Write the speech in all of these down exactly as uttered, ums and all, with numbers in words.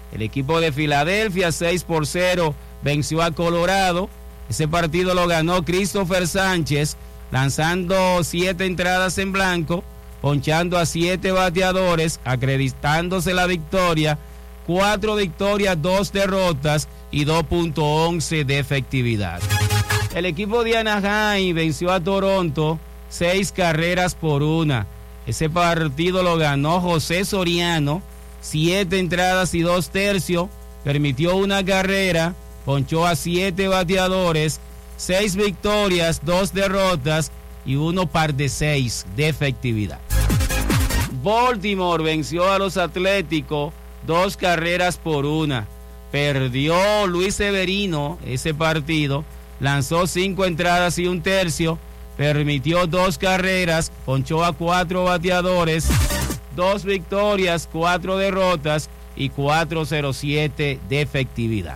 El equipo de Filadelfia seis por cero venció a Colorado. Ese partido lo ganó Christopher Sánchez, lanzando siete entradas en blanco, ponchando a siete bateadores, acreditándose la victoria. Cuatro victorias, dos derrotas y dos punto once de efectividad. El equipo de Anaheim venció a Toronto seis carreras por una. Ese partido lo ganó José Soriano, siete entradas y dos tercios, permitió una carrera, ponchó a siete bateadores, seis victorias, dos derrotas y uno par de seis de efectividad. Baltimore venció a los Atléticos dos carreras por una. Perdió Luis Severino ese partido, lanzó cinco entradas y un tercio, permitió dos carreras, ponchó a cuatro bateadores, dos victorias, cuatro derrotas y cuatro cero siete de efectividad.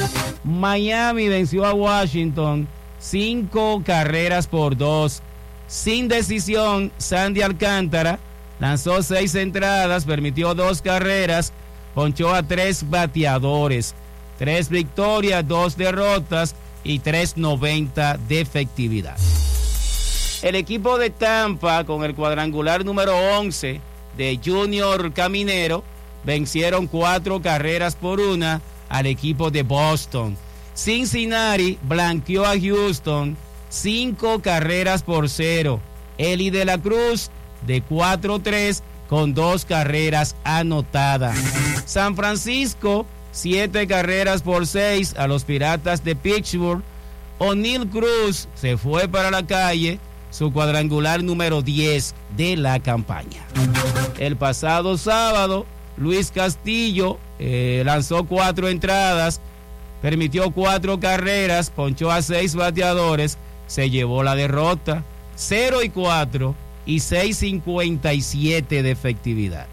Miami venció a Washington cinco carreras por dos. Sin decisión, Sandy Alcántara lanzó seis entradas, permitió dos carreras, ponchó a tres bateadores, tres victorias, dos derrotas y tres noventa de efectividad. El equipo de Tampa, con el cuadrangular número once de Junior Caminero, vencieron cuatro carreras por una al equipo de Boston. Cincinnati blanqueó a Houston cinco carreras por cero. Eli de la Cruz de cuatro tres con dos carreras anotadas. San Francisco siete carreras por seis a los Piratas de Pittsburgh. O'Neill Cruz se fue para la calle, su cuadrangular número diez de la campaña. El pasado sábado, Luis Castillo eh, lanzó cuatro entradas, permitió cuatro carreras, ponchó a seis bateadores, se llevó la derrota, cero y cuatro y seis cincuenta y siete de efectividad.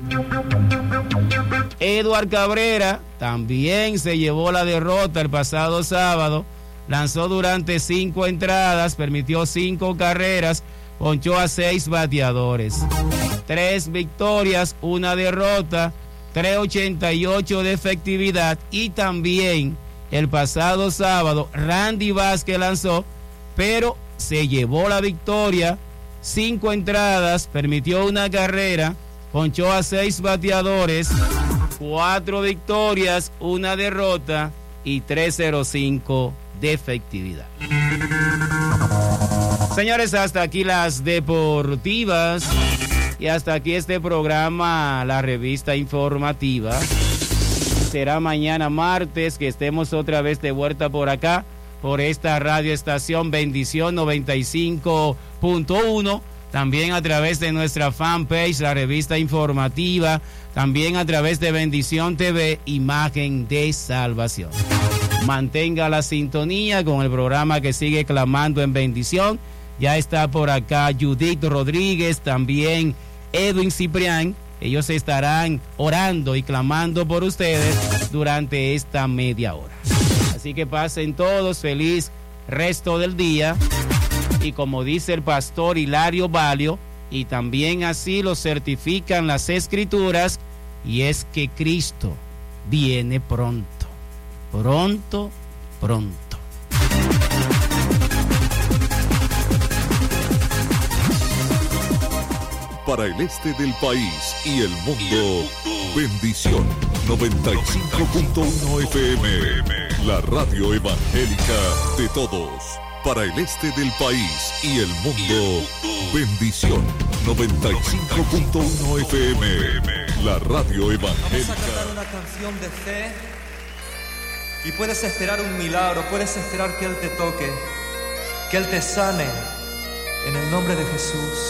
Edward Cabrera también se llevó la derrota el pasado sábado, lanzó durante cinco entradas, permitió cinco carreras, ponchó a seis bateadores, tres victorias, una derrota, tres ochenta y ocho de efectividad. Y también el pasado sábado Randy Vázquez lanzó, pero se llevó la victoria, cinco entradas, permitió una carrera, ponchó a seis bateadores, cuatro victorias, una derrota y tres cero cinco de efectividad. Señores, hasta aquí las deportivas y hasta aquí este programa, la revista informativa. Será mañana martes que estemos otra vez de vuelta por acá, por esta radioestación Bendición noventa y cinco punto uno, también a través de nuestra fanpage, la revista informativa, también a través de Bendición T V, Imagen de Salvación. Mantenga la sintonía con el programa que sigue clamando en bendición. Ya está por acá Judith Rodríguez, también Edwin Ciprián. Ellos estarán orando y clamando por ustedes durante esta media hora. Así que pasen todos feliz resto del día. Y como dice el pastor Hilario Valio, y también así lo certifican las Escrituras, y es que Cristo viene pronto. Pronto, pronto. Para el este del país y el mundo, Bendición noventa y cinco punto uno F M, la radio evangélica de todos. Para el este del país y el mundo, Bendición noventa y cinco punto uno F M, la radio evangélica. Vamos a cantar una canción de fe y puedes esperar un milagro, puedes esperar que Él te toque, que Él te sane en el nombre de Jesús.